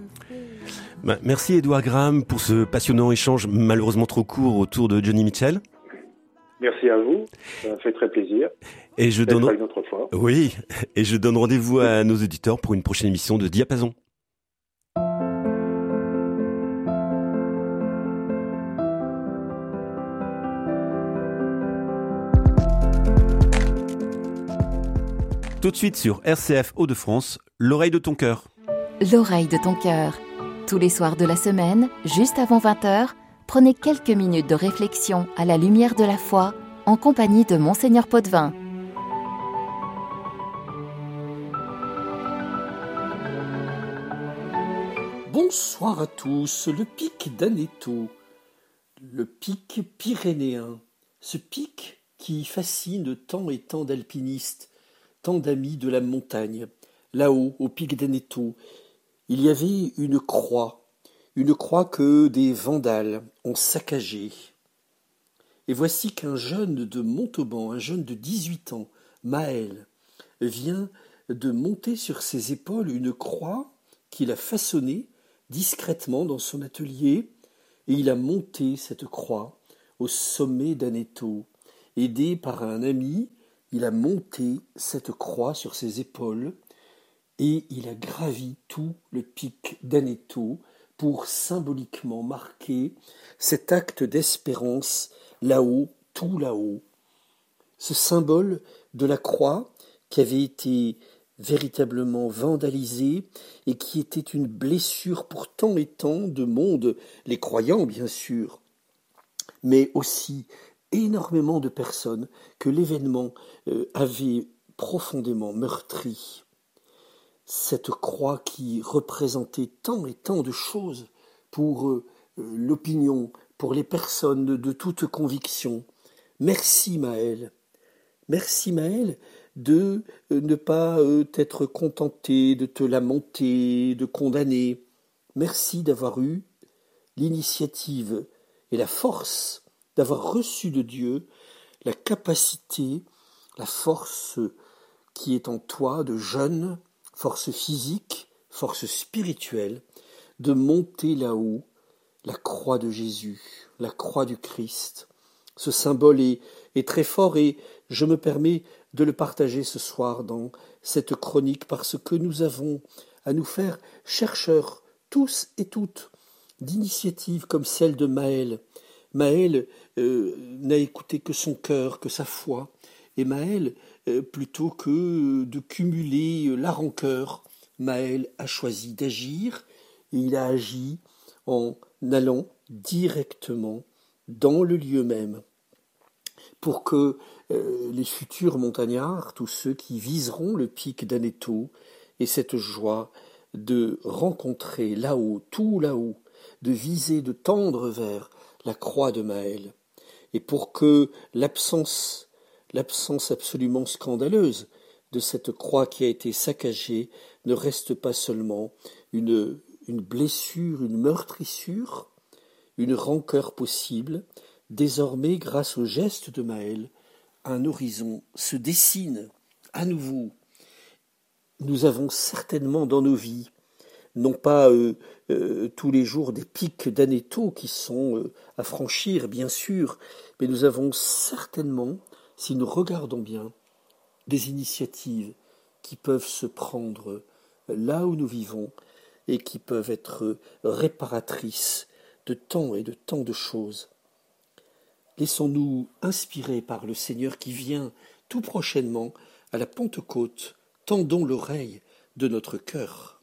Merci Edouard Graham pour ce passionnant échange malheureusement trop court autour de Joni Mitchell. Merci à vous, ça m'a fait très plaisir. Et je donne une autre fois. Oui, et je donne rendez-vous à nos auditeurs pour une prochaine émission de Diapason. Tout de suite sur RCF Hauts-de-France, l'oreille de ton cœur. L'oreille de ton cœur. Tous les soirs de la semaine, juste avant 20h, prenez quelques minutes de réflexion à la lumière de la foi en compagnie de Monseigneur Potvin. Bonsoir à tous. Le pic d'Aneto, le pic pyrénéen, ce pic qui fascine tant et tant d'alpinistes, tant d'amis de la montagne. Là-haut, au pic d'Aneto, il y avait une croix que des Vandales ont saccagée. Et voici qu'un jeune de Montauban, un jeune de 18 ans, Maël, vient de monter sur ses épaules une croix qu'il a façonnée discrètement dans son atelier, et il a monté cette croix au sommet d'Aneto. Aidé par un ami, il a monté cette croix sur ses épaules et il a gravi tout le pic d'Aneto pour symboliquement marquer cet acte d'espérance là-haut, tout là-haut. Ce symbole de la croix qui avait été véritablement vandalisée et qui était une blessure pour tant et tant de monde, les croyants bien sûr, mais aussi énormément de personnes que l'événement avait profondément meurtri. Cette croix qui représentait tant et tant de choses pour l'opinion, pour les personnes de toute conviction. Merci Maël. Merci Maël de ne pas t'être contenté de te lamenter, de condamner. Merci d'avoir eu l'initiative et la force d'avoir reçu de Dieu la capacité, la force qui est en toi de jeune, force physique, force spirituelle, de monter là-haut la croix de Jésus, la croix du Christ. Ce symbole est très fort et je me permets de le partager ce soir dans cette chronique parce que nous avons à nous faire chercheurs, tous et toutes, d'initiatives comme celle de Maël. Maël n'a écouté que son cœur, que sa foi. Et Maël, plutôt que de cumuler la rancœur, Maël a choisi d'agir et il a agi en allant directement dans le lieu même pour que les futurs montagnards, tous ceux qui viseront le pic d'Aneto, aient cette joie de rencontrer là-haut, tout là-haut, de viser, de tendre vers la croix de Maël. Et pour que l'absence absolument scandaleuse de cette croix qui a été saccagée ne reste pas seulement une blessure, une meurtrissure, une rancœur possible. Désormais, grâce au geste de Maël, un horizon se dessine à nouveau. Nous avons certainement dans nos vies, non pas tous les jours des pics d'Aneto qui sont à franchir, bien sûr, mais nous avons certainement, si nous regardons bien, des initiatives qui peuvent se prendre là où nous vivons et qui peuvent être réparatrices de tant et de tant de choses. Laissons-nous inspirer par le Seigneur qui vient tout prochainement à la Pentecôte. Tendons l'oreille de notre cœur.